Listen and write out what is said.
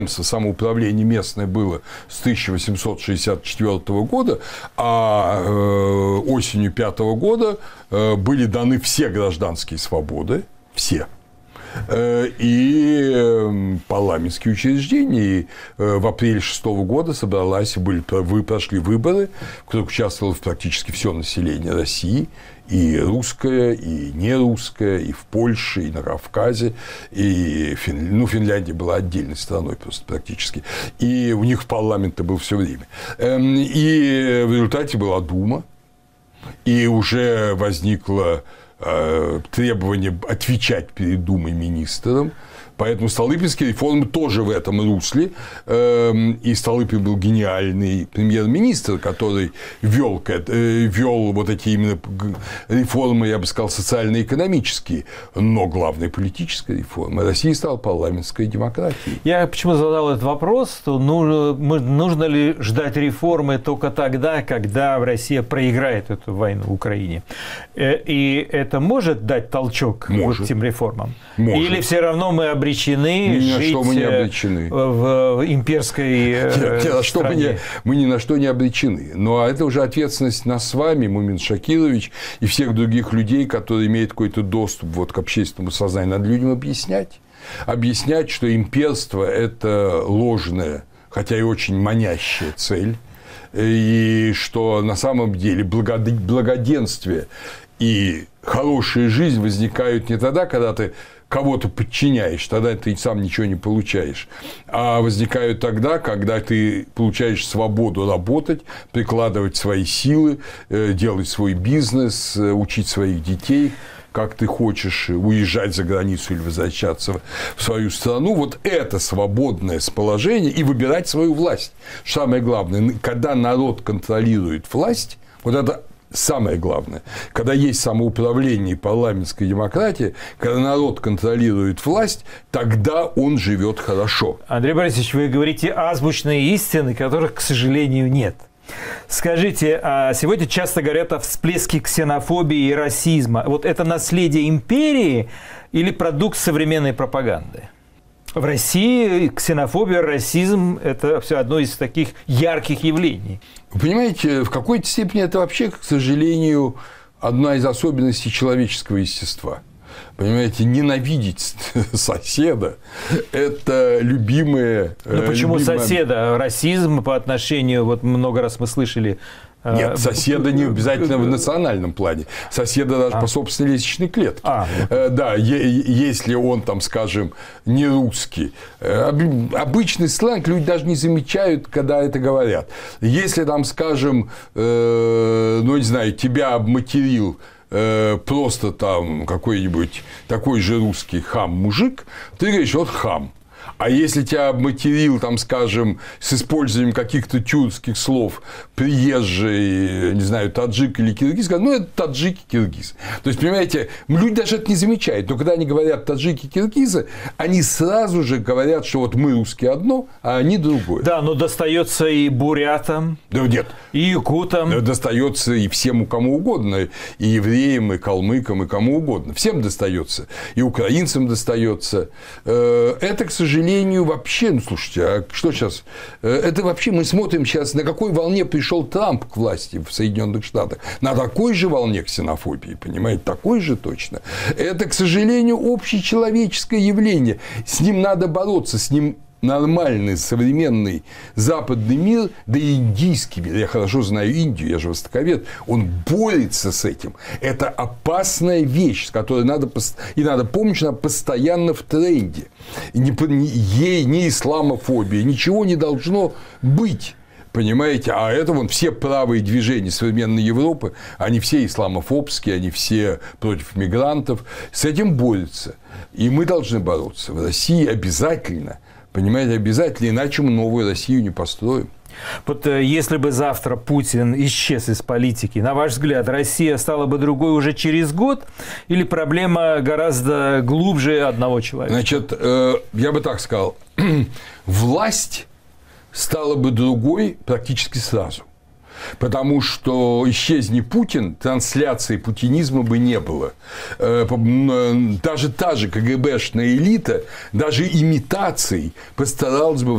Самоуправление местное было с 1864 года, а осенью 5 года были даны все гражданские свободы, все. И парламентские учреждения. И в апреле 6 года прошли выборы, в которых участвовало практически все население России, и русское, и нерусское, и в Польше, и на Кавказе, и Финляндия была отдельной страной просто практически, и у них парламент был все время. И в результате была Дума, и уже возникло требование отвечать перед Думой министрам. Поэтому Столыпинские реформы тоже в этом русле. И Столыпин был гениальный премьер-министр, который вел вот эти именно реформы, я бы сказал, социально-экономические, но главной политической реформой. Россия стала парламентской демократией. Я почему задал этот вопрос, что нужно ли ждать реформы только тогда, когда Россия проиграет эту войну в Украине? И это может дать толчок вот этим реформам? Может. Или все равно мы обречены жить в имперской стране? Мы ни на что не обречены. Но это уже ответственность нас с вами, Мумин Шакирович, и всех других людей, которые имеют какой-то доступ вот к общественному сознанию. Надо людям объяснять, что имперство – это ложная, хотя и очень манящая цель, и что на самом деле благоденствие и хорошая жизнь возникают не тогда, когда ты кого-то подчиняешь, тогда ты сам ничего не получаешь, а возникают тогда, когда ты получаешь свободу работать, прикладывать свои силы, делать свой бизнес, учить своих детей, как ты хочешь, уезжать за границу или возвращаться в свою страну. Вот это свободное положение и выбирать свою власть. Самое главное, когда народ контролирует власть, вот это самое главное, когда есть самоуправление и парламентская демократия, когда народ контролирует власть, тогда он живет хорошо. Андрей Борисович, вы говорите азбучные истины, которых, к сожалению, нет. Скажите, а сегодня часто говорят о всплеске ксенофобии и расизма. Вот это наследие империи или продукт современной пропаганды? В России ксенофобия, расизм – это все одно из таких ярких явлений. Вы понимаете, в какой-то степени это вообще, к сожалению, одна из особенностей человеческого естества. Понимаете, ненавидеть соседа – это любимое… Ну, почему соседа? Расизм по отношению… Вот много раз мы слышали… Нет, соседа не обязательно в национальном плане. Соседа даже по собственной лестничной клетке. Да, если он, там, скажем, не русский. Обычный сленг люди даже не замечают, когда это говорят. Если, там, скажем, ну, не знаю, тебя обматерил просто там какой-нибудь такой же русский хам-мужик, ты говоришь, вот хам. А если тебя обматерил, там, скажем, с использованием каких-то тюркских слов приезжий, не знаю, таджик или киргиз, ну, это таджики, киргизы. То есть, понимаете, люди даже это не замечают. Но когда они говорят таджики, киргизы, они сразу же говорят, что вот мы русские одно, а они другое. Да, но достается и бурятам, да, нет, и якутам. Достается и всем, кому угодно. И евреям, и калмыкам, и кому угодно. Всем достается. И украинцам достается. Это, к сожалению, вообще, ну, слушайте, а что сейчас? Это вообще мы смотрим сейчас, на какой волне пришел Трамп к власти в Соединенных Штатах. На такой же волне ксенофобии, понимаете, такой же точно. Это, к сожалению, общечеловеческое явление. С ним надо бороться, с ним нормальный, современный западный мир, да и индийский мир, я хорошо знаю Индию, я же востоковед, он борется с этим. Это опасная вещь, с которой надо помнить, что она постоянно в тренде. Ей не исламофобия, ничего не должно быть. Понимаете, а это вон все правые движения современной Европы, они все исламофобские, они все против мигрантов, с этим борются. И мы должны бороться. В России обязательно. Понимаете, обязательно, иначе мы новую Россию не построим. Вот если бы завтра Путин исчез из политики, на ваш взгляд, Россия стала бы другой уже через год? Или проблема гораздо глубже одного человека? Значит, я бы так сказал, власть стала бы другой практически сразу. Потому что исчезни Путин, трансляции путинизма бы не было. Даже та же КГБшная элита, даже имитацией постаралась бы